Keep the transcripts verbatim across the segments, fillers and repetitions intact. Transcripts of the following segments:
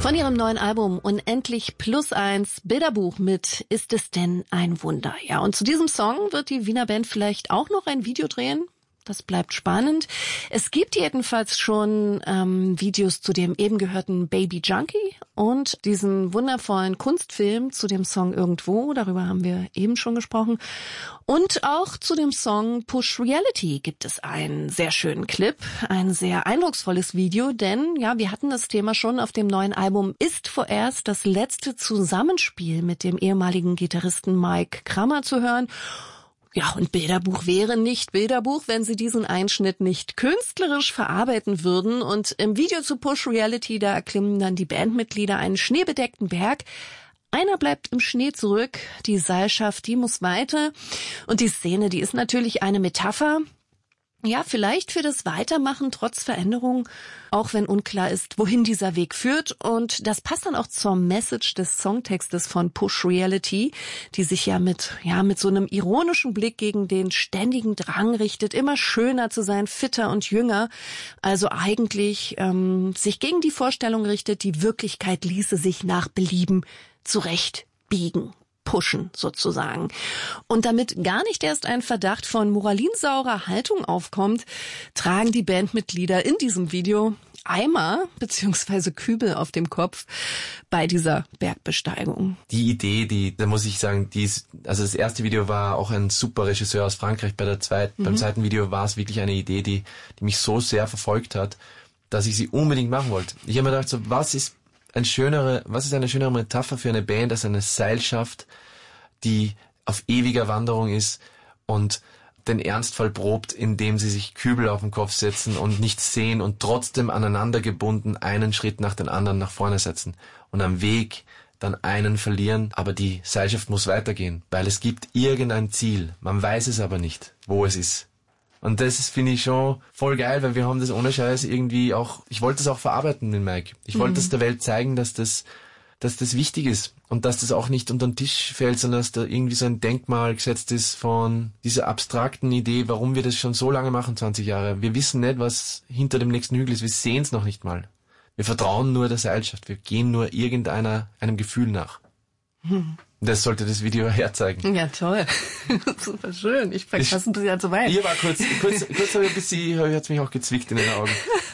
Von ihrem neuen Album Unendlich plus eins, Bilderbuch mit Ist es denn ein Wunder? Ja, und zu diesem Song wird die Wiener Band vielleicht auch noch ein Video drehen. Das bleibt spannend. Es gibt jedenfalls schon ähm, Videos zu dem eben gehörten Baby Junkie und diesen wundervollen Kunstfilm zu dem Song Irgendwo. Darüber haben wir eben schon gesprochen. Und auch zu dem Song Push Reality gibt es einen sehr schönen Clip, ein sehr eindrucksvolles Video, denn ja, wir hatten das Thema schon auf dem neuen Album Ist vorerst das letzte Zusammenspiel mit dem ehemaligen Gitarristen Mike Krammer zu hören. Ja, und Bilderbuch wäre nicht Bilderbuch, wenn sie diesen Einschnitt nicht künstlerisch verarbeiten würden. Und im Video zu Push Reality, da erklimmen dann die Bandmitglieder einen schneebedeckten Berg. Einer bleibt im Schnee zurück, die Seilschaft, die muss weiter. Und die Szene, die ist natürlich eine Metapher. Ja, vielleicht für das Weitermachen trotz Veränderung, auch wenn unklar ist, wohin dieser Weg führt. Und das passt dann auch zur Message des Songtextes von Push Reality, die sich ja mit, ja, mit so einem ironischen Blick gegen den ständigen Drang richtet, immer schöner zu sein, fitter und jünger. Also eigentlich ähm, sich gegen die Vorstellung richtet, die Wirklichkeit ließe sich nach Belieben zurechtbiegen. Pushen sozusagen. Und damit gar nicht erst ein Verdacht von moralinsaurer Haltung aufkommt, tragen die Bandmitglieder in diesem Video Eimer bzw. Kübel auf dem Kopf bei dieser Bergbesteigung. Die Idee, die, da muss ich sagen, die ist, also das erste Video war auch ein super Regisseur aus Frankreich. Bei der zweiten, mhm. beim zweiten Video war es wirklich eine Idee, die, die mich so sehr verfolgt hat, dass ich sie unbedingt machen wollte. Ich habe mir gedacht, so, was ist ein schönere, was ist eine schönere Metapher für eine Band als eine Seilschaft, die auf ewiger Wanderung ist und den Ernstfall probt, indem sie sich Kübel auf den Kopf setzen und nichts sehen und trotzdem aneinander gebunden einen Schritt nach den anderen nach vorne setzen und am Weg dann einen verlieren, aber die Seilschaft muss weitergehen, weil es gibt irgendein Ziel, man weiß es aber nicht, wo es ist. Und das ist, finde ich, schon voll geil, weil wir haben das ohne Scheiß irgendwie auch, ich wollte das auch verarbeiten mit Mike. Ich wollte es mhm. der Welt zeigen, dass das, dass das wichtig ist und dass das auch nicht unter den Tisch fällt, sondern dass da irgendwie so ein Denkmal gesetzt ist von dieser abstrakten Idee, warum wir das schon so lange machen, zwanzig Jahre. Wir wissen nicht, was hinter dem nächsten Hügel ist, wir sehen es noch nicht mal. Wir vertrauen nur der Seilschaft, wir gehen nur irgendeiner, einem Gefühl nach. Mhm. Das sollte das Video herzeigen. Ja, toll. Super schön. Ich war fast ein bisschen zu weit. Ihr war kurz, kurz, kurz habe ich ein bisschen, hat's mich auch gezwickt in den Augen.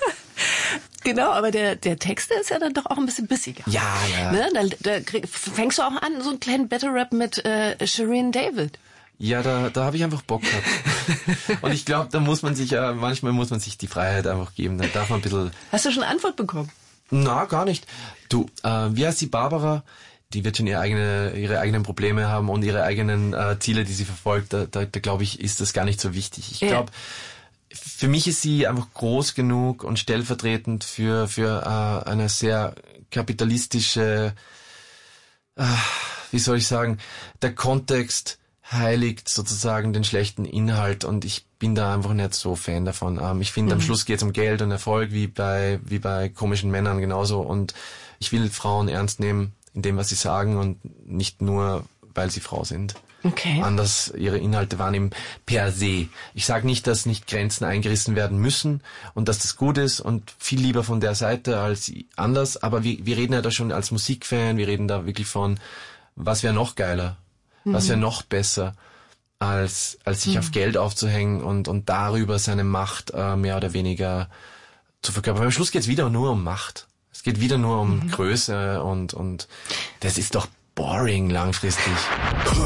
Genau, aber der, der Text ist ja dann doch auch ein bisschen bissiger. Ja, ja. Ne? Da, da krieg, fängst du auch an, so einen kleinen Battle Rap mit äh, Shireen David. Ja, da, da habe ich einfach Bock gehabt. Und ich glaube, da muss man sich ja, manchmal muss man sich die Freiheit einfach geben. Da darf man ein bisschen... Hast du schon eine Antwort bekommen? Na, gar nicht. Du, äh, wie heißt die Barbara? Die wird schon ihre eigene, ihre eigenen Probleme haben und ihre eigenen äh, Ziele, die sie verfolgt. Da, da, da glaube ich, ist das gar nicht so wichtig. Ich glaube, ja. Für mich ist sie einfach groß genug und stellvertretend für für äh, eine sehr kapitalistische, äh, wie soll ich sagen, der Kontext heiligt sozusagen den schlechten Inhalt und ich bin da einfach nicht so Fan davon. Ähm, ich finde, mhm. am Schluss geht es um Geld und Erfolg, wie bei wie bei komischen Männern genauso und ich will Frauen ernst nehmen in dem, was sie sagen und nicht nur, weil sie Frau sind. Okay. Anders ihre Inhalte wahrnehmen per se. Ich sage nicht, dass nicht Grenzen eingerissen werden müssen und dass das gut ist und viel lieber von der Seite als anders, aber wir, wir reden ja da schon als Musikfan, wir reden da wirklich von, was wäre noch geiler, mhm. was wäre noch besser, als als sich mhm. auf Geld aufzuhängen und und darüber seine Macht äh, mehr oder weniger zu verkörpern. Am Schluss geht's wieder nur um Macht. Es geht wieder nur um mhm. Größe und und das ist doch boring langfristig.